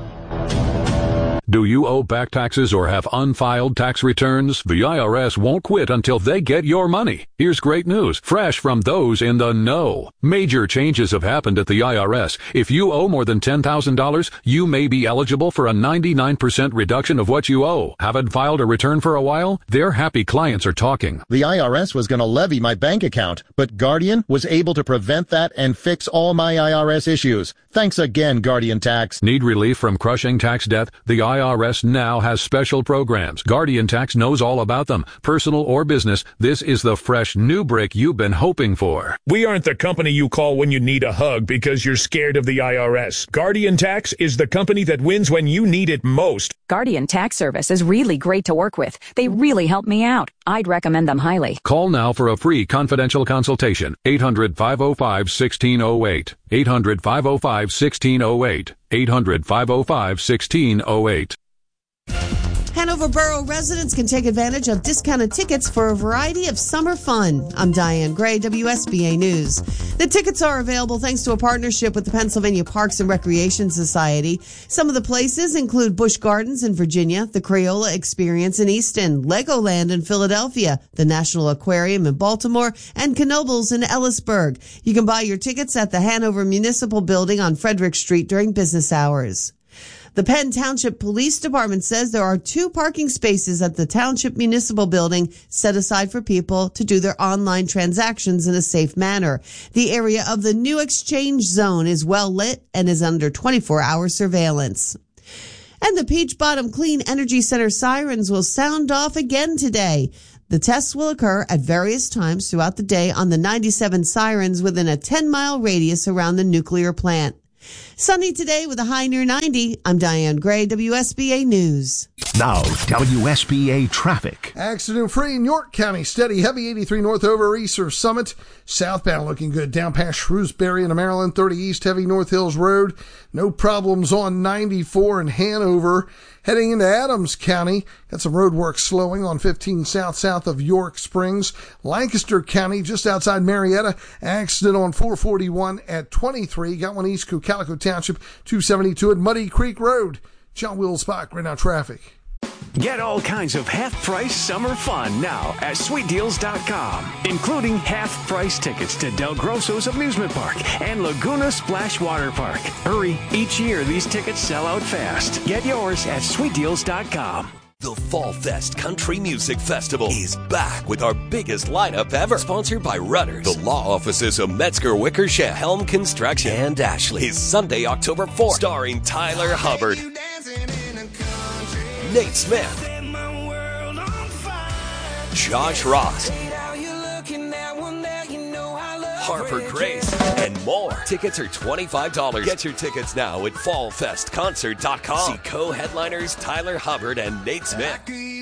Do you owe back taxes or have unfiled tax returns? The I R S won't quit until they get your money. Here's great news, fresh from those in the know. Major changes have happened at the I R S. If you owe more than ten thousand dollars, you may be eligible for a ninety-nine percent reduction of what you owe. Haven't filed a return for a while? Their happy clients are talking. The I R S was going to levy my bank account, but Guardian was able to prevent that and fix all my I R S issues. Thanks again, Guardian Tax. Need relief from crushing tax debt? The I R S now has special programs. Guardian Tax knows all about them. Personal or business, this is the fresh new brick you've been hoping for. We aren't the company you call when you need a hug because you're scared of the I R S. Guardian Tax is the company that wins when you need it most. Guardian Tax Service is really great to work with. They really help me out. I'd recommend them highly. Call now for a free confidential consultation. eight hundred, five oh five, one six oh eight. eight hundred, five oh five, one six oh eight. eight hundred, five oh five, one six oh eight. Hanover Borough residents can take advantage of discounted tickets for a variety of summer fun. I'm Diane Gray, W S B A News. The tickets are available thanks to a partnership with the Pennsylvania Parks and Recreation Society. Some of the places include Busch Gardens in Virginia, the Crayola Experience in Easton, Legoland in Philadelphia, the National Aquarium in Baltimore, and Knoebels in Ellisburg. You can buy your tickets at the Hanover Municipal Building on Frederick Street during business hours. The Penn Township Police Department says there are two parking spaces at the Township Municipal Building set aside for people to do their online transactions in a safe manner. The area of the new exchange zone is well lit and is under twenty-four hour surveillance. And the Peach Bottom Clean Energy Center sirens will sound off again today. The tests will occur at various times throughout the day on the ninety-seven sirens within a ten mile radius around the nuclear plant. Sunny today with a high near ninety. I'm Diane Gray, W S B A News. Now, W S B A traffic. Accident-free in York County. Steady, heavy eighty-three north over Easter Summit. Southbound looking good. Down past Shrewsbury into Maryland. thirty east, heavy North Hills Road. No problems on ninety-four in Hanover. Heading into Adams County, got some road work slowing on fifteen south, south of York Springs. Lancaster County, just outside Marietta, accident on four forty-one at twenty-three. Got one east Cocalico Township, two seventy-two at Muddy Creek Road. John Wills-Bach, right now traffic. Get all kinds of half-price summer fun now at sweet deals dot com, including half-price tickets to Del Grosso's Amusement Park and Laguna Splash Water Park. Hurry, each year these tickets sell out fast. Get yours at sweet deals dot com. The Fall Fest Country Music Festival is back with our biggest lineup ever. Sponsored by Rudders, the law offices of Metzger Wickersham, Helm Construction, and Ashley. Is Sunday, October fourth, starring Tyler Hubbard, Nate Smith, Josh Ross, Harper Grace, and more. Tickets are twenty-five dollars. Get your tickets now at fall fest concert dot com. See co-headliners Tyler Hubbard and Nate Smith.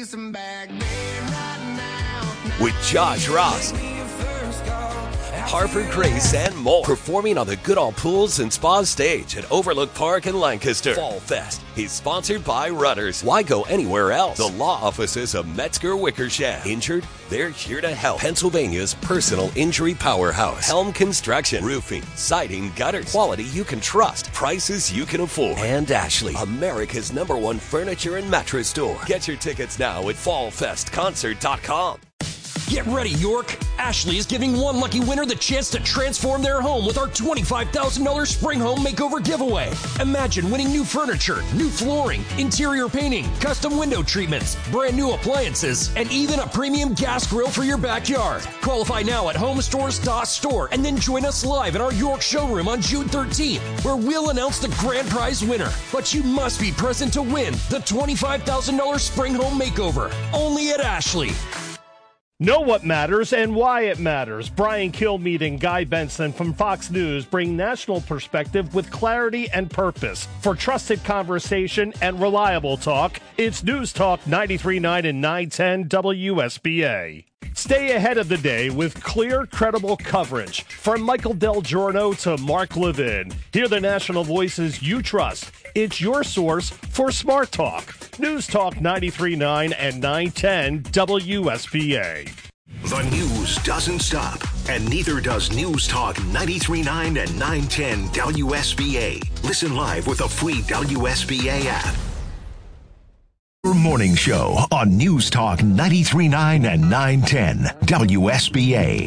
With Josh Ross, Harper Grace, and more. Performing on the Goodall Pools and Spa stage at Overlook Park in Lancaster. Fall Fest is sponsored by Rudders. Why go anywhere else? The law offices of Metzger Wickersham. Injured? They're here to help. Pennsylvania's personal injury powerhouse. Helm Construction. Roofing, siding, gutters. Quality you can trust. Prices you can afford. And Ashley, America's number one furniture and mattress store. Get your tickets now at fall fest concert dot com. Get ready, York. Ashley is giving one lucky winner the chance to transform their home with our twenty-five thousand dollars Spring Home Makeover giveaway. Imagine winning new furniture, new flooring, interior painting, custom window treatments, brand new appliances, and even a premium gas grill for your backyard. Qualify now at homestores dot store and then join us live in our York showroom on June thirteenth, where we'll announce the grand prize winner. But you must be present to win the twenty-five thousand dollars Spring Home Makeover, only at Ashley. Know what matters and why it matters. Brian Kilmeade and Guy Benson from Fox News bring national perspective with clarity and purpose. For trusted conversation and reliable talk, it's News Talk ninety-three point nine and nine ten W S B A. Stay ahead of the day with clear, credible coverage. From Michael Del Giorno to Mark Levin. Hear the national voices you trust. It's your source for smart talk. News Talk ninety-three point nine and nine ten W S B A. The news doesn't stop, and neither does News Talk ninety-three point nine and nine ten W S B A. Listen live with a free W S B A app. Your morning show on News Talk ninety-three point nine and nine ten W S B A.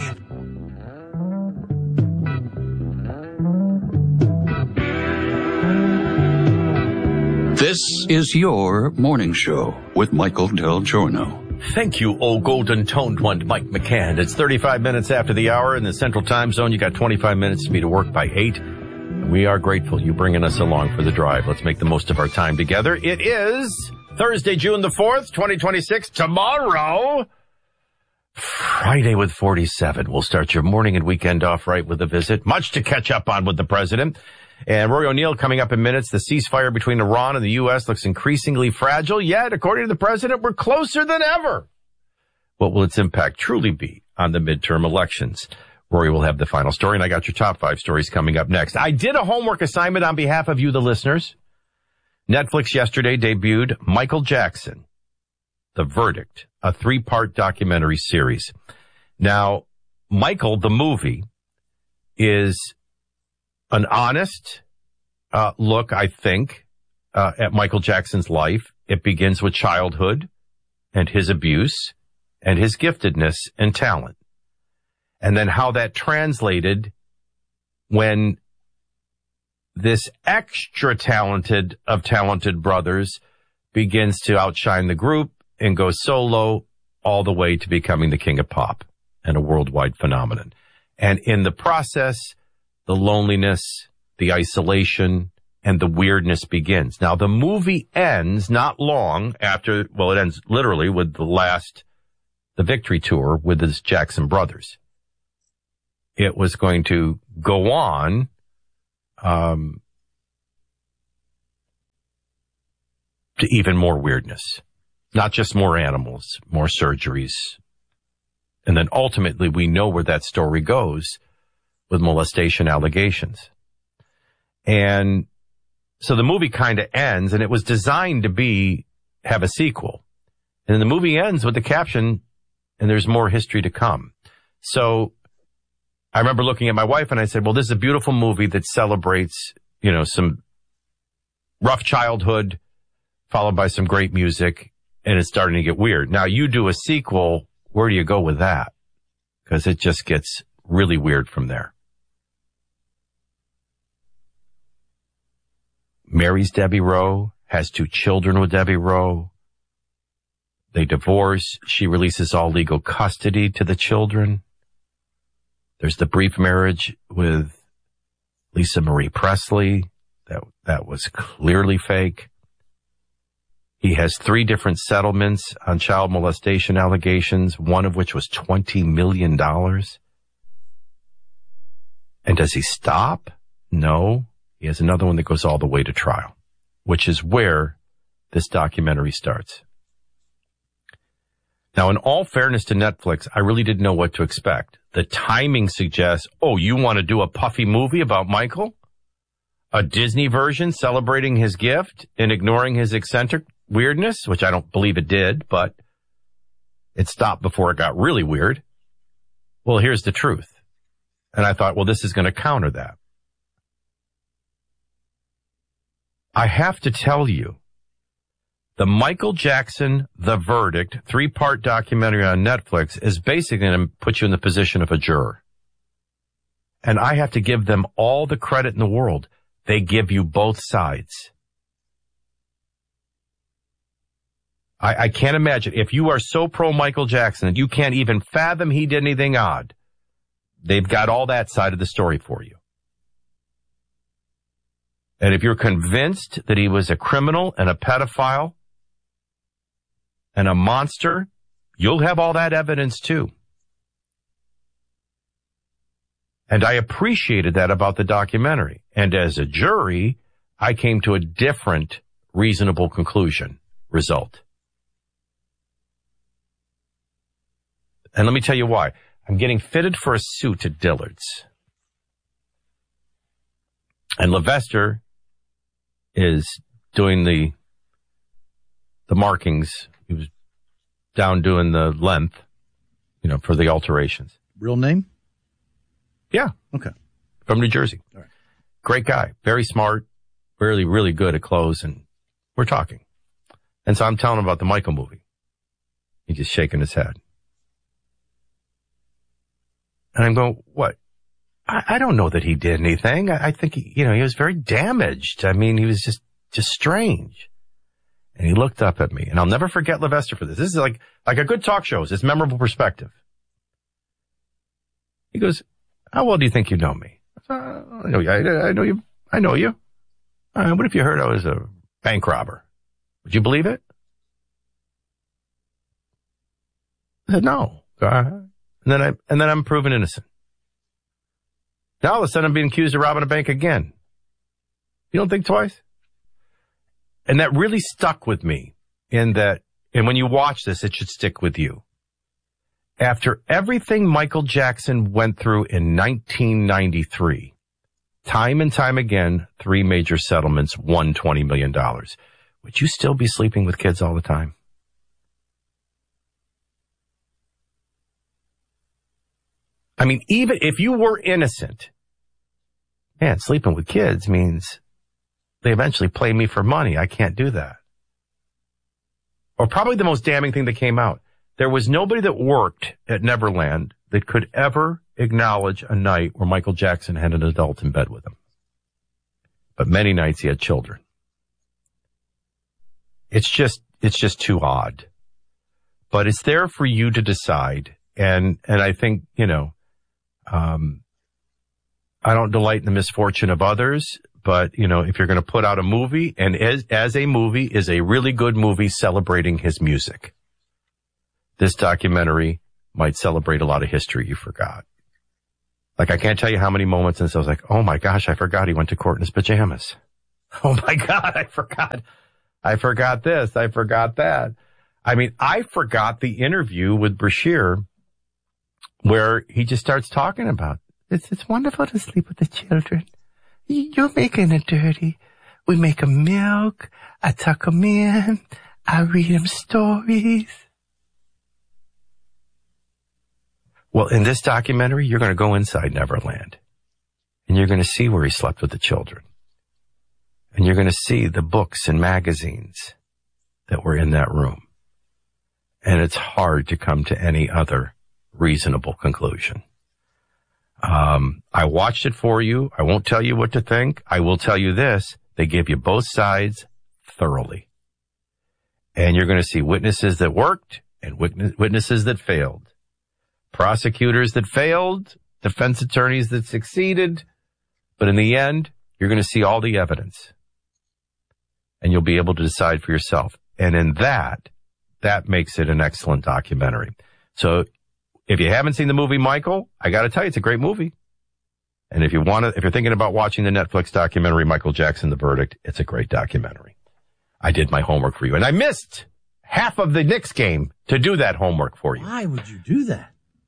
This is your morning show with Michael Del Giorno. Thank you, old golden-toned one, Mike McCann. It's thirty-five minutes after the hour in the Central Time Zone. You got twenty-five minutes to be to work by eight. We are grateful you bringing us along for the drive. Let's make the most of our time together. It is Thursday, June the fourth, twenty twenty-six. Tomorrow, Friday with forty-seven. We'll start your morning and weekend off right with a visit. Much to catch up on with the president. And Rory O'Neill coming up in minutes. The ceasefire between Iran and the U S looks increasingly fragile, yet, according to the president, we're closer than ever. What will its impact truly be on the midterm elections? Rory will have the final story, and I got your top five stories coming up next. I did a homework assignment on behalf of you, the listeners. Netflix yesterday debuted Michael Jackson, The Verdict, a three-part documentary series. Now, Michael, the movie, is an honest uh, look, I think, uh, at Michael Jackson's life. It begins with childhood and his abuse and his giftedness and talent. And then how that translated when this extra talented of talented brothers begins to outshine the group and go solo all the way to becoming the king of pop and a worldwide phenomenon. And in the process, the loneliness, the isolation, and the weirdness begins. Now, the movie ends not long after, well, it ends literally with the last, the victory tour with his Jackson brothers. It was going to go on, um, to even more weirdness. Not just more animals, more surgeries. And then ultimately we know where that story goes with molestation allegations. And so the movie kind of ends, and it was designed to be, have a sequel. And then the movie ends with the caption, and there's more history to come. So I remember looking at my wife and I said, well, this is a beautiful movie that celebrates, you know, some rough childhood followed by some great music, and it's starting to get weird. Now you do a sequel, where do you go with that? Because it just gets really weird from there. Marries Debbie Rowe, has two children with Debbie Rowe. They divorce. She releases all legal custody to the children. There's the brief marriage with Lisa Marie Presley. That, that was clearly fake. He has three different settlements on child molestation allegations, one of which was twenty million dollars. And does he stop? No. He has another one that goes all the way to trial, which is where this documentary starts. Now, in all fairness to Netflix, I really didn't know what to expect. The timing suggests, oh, you want to do a puffy movie about Michael? A Disney version celebrating his gift and ignoring his eccentric weirdness, which I don't believe it did, but it stopped before it got really weird. Well, here's the truth. And I thought, well, this is going to counter that. I have to tell you, the Michael Jackson, The Verdict, three-part documentary on Netflix is basically going to put you in the position of a juror. And I have to give them all the credit in the world. They give you both sides. I, I can't imagine. If you are so pro-Michael Jackson that you can't even fathom he did anything odd, they've got all that side of the story for you. And if you're convinced that he was a criminal and a pedophile and a monster, you'll have all that evidence too. And I appreciated that about the documentary. And as a jury, I came to a different reasonable conclusion, result. And let me tell you why. I'm getting fitted for a suit at Dillard's. And Levester is doing the the markings. He was down doing the length, you know, for the alterations. Real name? Yeah. Okay. From New Jersey. All right. Great guy. Very smart. Really, really good at clothes. And we're talking. And so I'm telling him about the Michael movie. He's just shaking his head. And I'm going, what? I, I don't know that he did anything. I, I think, he, you know, he was very damaged. I mean, he was just, just strange. And he looked up at me, and I'll never forget Levester for this. This is like, like a good talk show. It's memorable perspective. He goes, how well do you think you know me? Uh, I know you. I, I know you. I know you. Uh, what if you heard I was a bank robber? Would you believe it? I said, no. Uh, and then I, and then I'm proven innocent. Now all of a sudden I'm being accused of robbing a bank again. You don't think twice? And that really stuck with me in that, and when you watch this, it should stick with you. After everything Michael Jackson went through in nineteen ninety-three, time and time again, three major settlements, won twenty million dollars. Would you still be sleeping with kids all the time? I mean, even if you were innocent, man, sleeping with kids means they eventually play me for money. I can't do that. Or probably the most damning thing that came out. There was nobody that worked at Neverland that could ever acknowledge a night where Michael Jackson had an adult in bed with him. But many nights he had children. It's just, it's just too odd. But it's there for you to decide. And, and I think, you know, um, I don't delight in the misfortune of others, but, you know, if you're going to put out a movie, and as, as a movie is a really good movie celebrating his music, this documentary might celebrate a lot of history you forgot. Like, I can't tell you how many moments since I was like, oh my gosh, I forgot he went to court in his pajamas. Oh my God, I forgot. I forgot this. I forgot that. I mean, I forgot the interview with Bashir where he just starts talking about, it's, it's wonderful to sleep with the children. You're making it dirty. We make them milk. I tuck them in. I read them stories. Well, in this documentary, you're going to go inside Neverland, and you're going to see where he slept with the children. And you're going to see the books and magazines that were in that room. And it's hard to come to any other reasonable conclusion. Um, I watched it for you. I won't tell you what to think. I will tell you this. They give you both sides thoroughly. And you're going to see witnesses that worked and witness, witnesses that failed. Prosecutors that failed, defense attorneys that succeeded. But in the end, you're going to see all the evidence. And you'll be able to decide for yourself. And in that, that makes it an excellent documentary. So if you haven't seen the movie Michael, I got to tell you, it's a great movie. And if you want to, if you're thinking about watching the Netflix documentary, Michael Jackson, The Verdict, it's a great documentary. I did my homework for you, and I missed half of the Knicks game to do that homework for you. Why would you do that?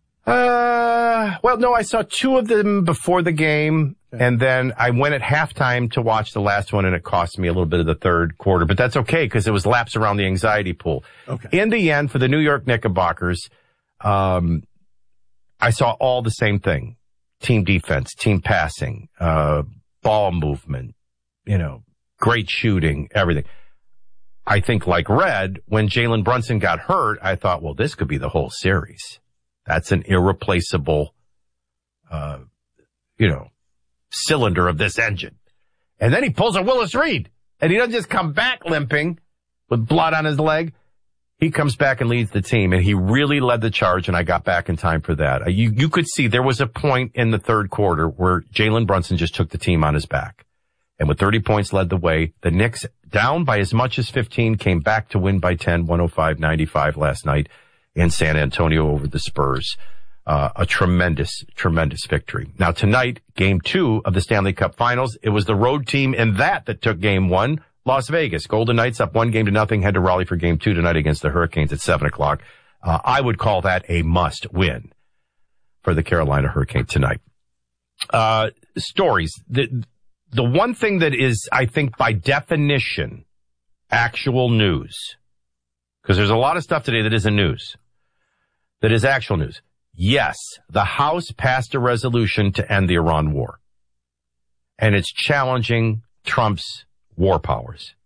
Uh, well, no, I saw two of them before the game, okay. And then I went at halftime to watch the last one, and it cost me a little bit of the third quarter, but that's okay because it was laps around the anxiety pool. Okay. In the end, for the New York Knickerbockers, um, I saw all the same thing. Team defense, team passing, uh, ball movement, you know, great shooting, everything. I think like Red, when Jalen Brunson got hurt, I thought, well, this could be the whole series. That's an irreplaceable, uh, you know, cylinder of this engine. And then he pulls a Willis Reed, and he doesn't just come back limping with blood on his leg. He comes back and leads the team, and he really led the charge, and I got back in time for that. You, you could see there was a point in the third quarter where Jalen Brunson just took the team on his back. And with thirty points led the way, the Knicks, down by as much as fifteen, came back to win by ten, one oh five ninety-five last night in San Antonio over the Spurs. Uh, a tremendous, tremendous victory. Now tonight, game two of the Stanley Cup Finals, it was the road team in that that took game one. Las Vegas, Golden Knights up one game to nothing, head to Raleigh for game two tonight against the Hurricanes at seven o'clock. Uh, I would call that a must win for the Carolina Hurricanes tonight. Uh, stories. The, the one thing that is, I think, by definition, actual news, because there's a lot of stuff today that isn't news, that is actual news. Yes, the House passed a resolution to end the Iran war, and it's challenging Trump's war powers.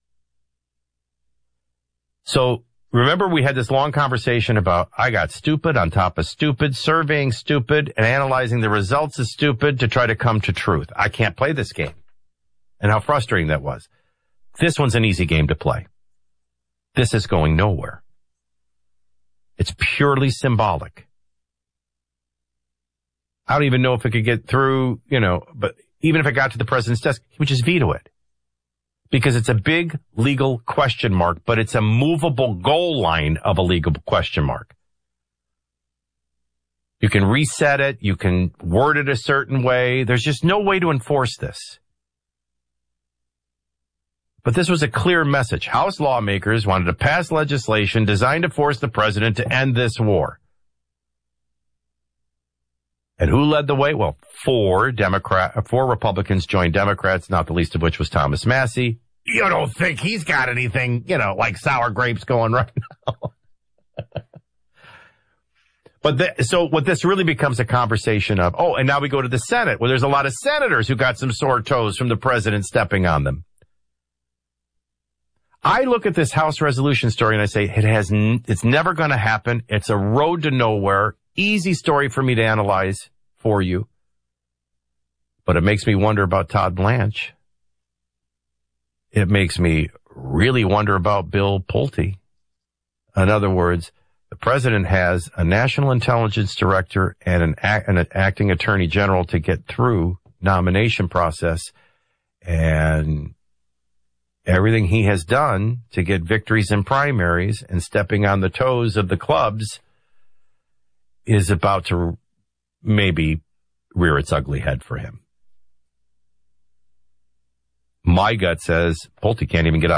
So remember we had this long conversation about I got stupid on top of stupid, surveying stupid, and analyzing the results of stupid to try to come to truth. I can't play this game. And how frustrating that was. This one's an easy game to play. This is going nowhere. It's purely symbolic. I don't even know if it could get through, you know, but even if it got to the president's desk, he would just veto it. Because it's a big legal question mark, but it's a movable goal line of a legal question mark. You can reset it. You can word it a certain way. There's just no way to enforce this. But this was a clear message. House lawmakers wanted to pass legislation designed to force the president to end this war. And who led the way? Well, four Democrat, four Republicans joined Democrats, not the least of which was Thomas Massie. You don't think he's got anything, you know, like sour grapes going right now. But the, so what this really becomes a conversation of, oh, and now we go to the Senate, where there's a lot of senators who got some sore toes from the president stepping on them. I look at this House resolution story and I say, it has, n- it's never going to happen. It's a road to nowhere. Easy story for me to analyze for you. But it makes me wonder about Todd Blanche. It makes me really wonder about Bill Pulte. In other words, the president has a national intelligence director and an, act, an acting attorney general to get through nomination process, and everything he has done to get victories in primaries and stepping on the toes of the clubs is about to maybe rear its ugly head for him. My gut says Pulte can't even get out